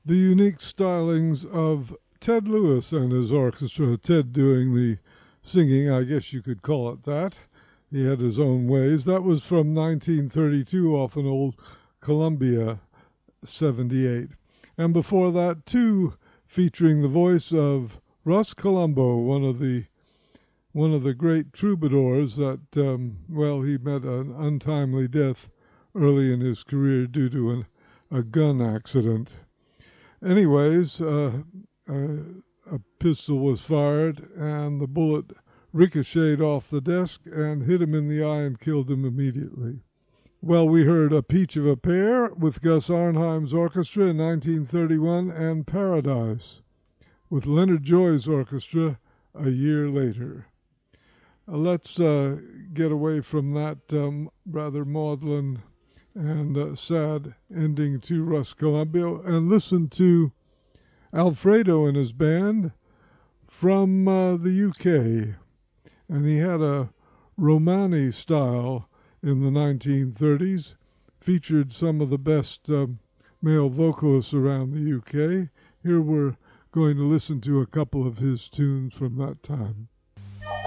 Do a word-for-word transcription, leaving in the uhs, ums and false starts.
the unique stylings of Ted Lewis and his orchestra, Ted doing the singing, I guess you could call it that. He had his own ways. That was from nineteen thirty-two off an old Columbia seventy-eight. And before that, too, featuring the voice of Russ Columbo, one of the one of the great troubadours that, um, well, he met an untimely death early in his career due to an, a gun accident. Anyways, uh, uh, a pistol was fired, and the bullet ricocheted off the desk and hit him in the eye and killed him immediately. Well, we heard A Peach of a Pear with Gus Arnheim's orchestra in nineteen thirty-one, and Paradise with Leonard Joy's orchestra a year later. Uh, let's uh, get away from that um, rather maudlin and uh, sad ending to Russ Columbo and listen to Alfredo and his band from uh, the U K. And he had a Romani style in the nineteen thirties, featured some of the best um, male vocalists around the U K. Here we're going to listen to a couple of his tunes from that time.